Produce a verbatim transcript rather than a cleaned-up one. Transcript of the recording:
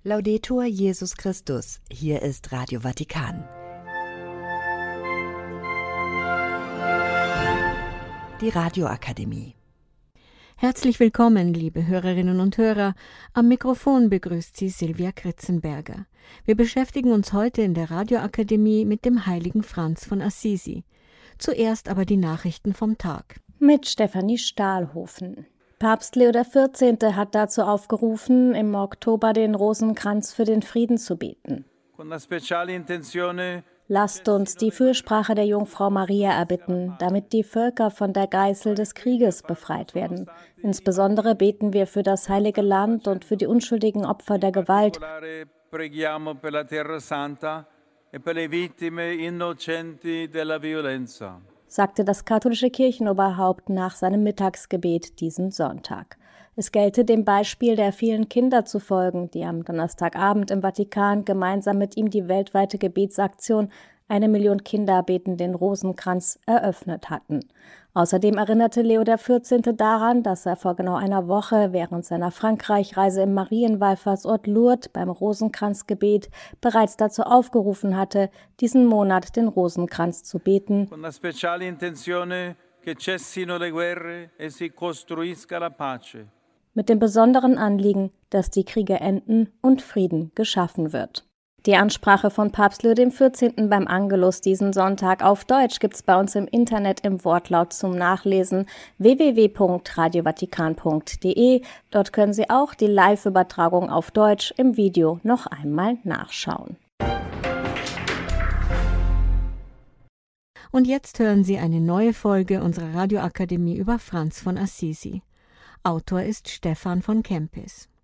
Laudetur Jesus Christus, hier ist Radio Vatikan. Die Radioakademie. Herzlich willkommen, liebe Hörerinnen und Hörer. Am Mikrofon begrüßt Sie Silvia Kritzenberger. Wir beschäftigen uns heute in der Radioakademie mit dem heiligen Franz von Assisi. Zuerst aber die Nachrichten vom Tag. Mit Stefanie Stahlhofen. Papst Leo der vierzehnte. Hat dazu aufgerufen, im Oktober den Rosenkranz für den Frieden zu beten. Lasst uns die Fürsprache der Jungfrau Maria erbitten, damit die Völker von der Geißel des Krieges befreit werden. Insbesondere beten wir für das Heilige Land und für die unschuldigen Opfer der Gewalt. Sagte das katholische Kirchenoberhaupt nach seinem Mittagsgebet diesen Sonntag. Es gelte dem Beispiel der vielen Kinder zu folgen, die am Donnerstagabend im Vatikan gemeinsam mit ihm die weltweite Gebetsaktion Eine Million Kinder beten den Rosenkranz eröffnet hatten. Außerdem erinnerte Leo der vierzehnte. Daran, dass er vor genau einer Woche während seiner Frankreich-Reise im Marienwallfahrtsort Lourdes beim Rosenkranzgebet bereits dazu aufgerufen hatte, diesen Monat den Rosenkranz zu beten. Con la speciale intenzione che cessino le guerre e si costruisca la pace. Mit dem besonderen Anliegen, dass die Kriege enden und Frieden geschaffen wird. Die Ansprache von Papst Leo der vierzehnte. Beim Angelus diesen Sonntag auf Deutsch gibt's bei uns im Internet im Wortlaut zum Nachlesen w w w punkt radio vatikan punkt d e. Dort können Sie auch die Live-Übertragung auf Deutsch im Video noch einmal nachschauen. Und jetzt hören Sie eine neue Folge unserer Radioakademie über Franz von Assisi. Autor ist Stefan von Kempis.